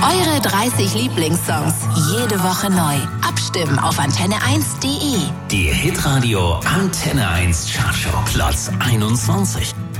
Eure 30 Lieblingssongs. Jede Woche neu. Abstimmen auf antenne1.de. Die Hitradio Antenne 1 Chartshow Platz 21.